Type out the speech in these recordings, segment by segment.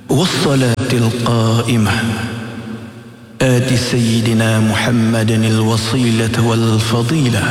والصلاة القائمة آت سيدنا محمد الوصيلة والفضيلة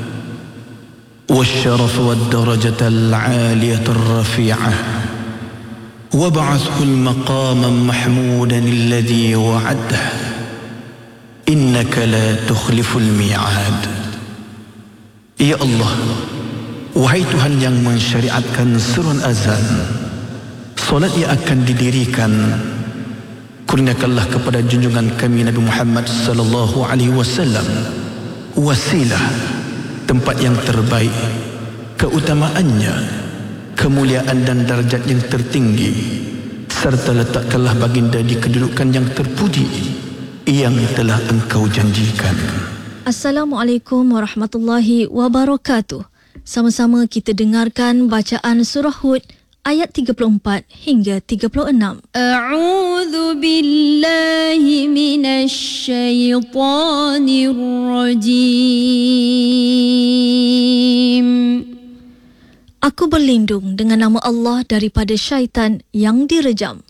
والشرف والدرجة العالية الرفيعة وابعثه المقام محمودا الذي وعده إنك لا تخلف الميعاد. Ya Allah, wahai Tuhan yang mensyariatkan seruan azan, solat yang akan didirikan, kurniakanlah kepada junjungan kami Nabi Muhammad sallallahu alaihi wasallam wasilah, tempat yang terbaik, keutamaannya, kemuliaan dan darjat yang tertinggi, serta letakkanlah baginda di kedudukan yang terpuji yang telah engkau janjikan. Assalamualaikum warahmatullahi wabarakatuh. Sama-sama kita dengarkan bacaan surah Hud ayat 34 hingga 36. A'udzu billahi minasy syaithanir rajim. Aku berlindung dengan nama Allah daripada syaitan yang direjam.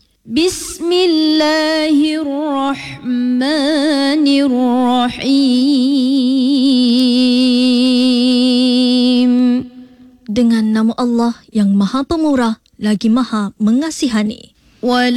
Bismillahirrahmanirrahim. Dengan nama Allah yang Maha Pemurah lagi Maha Mengasihani.